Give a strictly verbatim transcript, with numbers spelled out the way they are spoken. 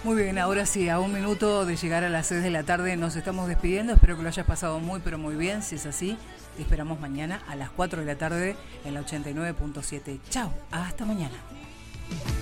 Muy bien, ahora sí, a un minuto de llegar a las seis de la tarde nos estamos despidiendo. Espero que lo hayas pasado muy, pero muy bien. Si es así, te esperamos mañana a las cuatro de la tarde en la ochenta y nueve punto siete. Chao, hasta mañana.